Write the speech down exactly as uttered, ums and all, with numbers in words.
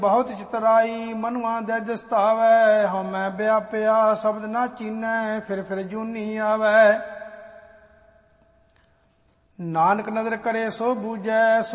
ਬਹੁਤ ਚਿਤਰਾਈ ਮਨੁਆ ਦੇ ਦਸਤਾਵੈ, ਹਉਮੈ ਵਿਆਪਿਆ ਸ਼ਬਦ ਨਾ ਚੀਨੈ, ਫਿਰ ਫਿਰ ਜੂਨੀ ਆਵੈ। ਨਾਨਕ ਨਦਰ ਕਰੇ ਸੋ ਬੂਝੈ,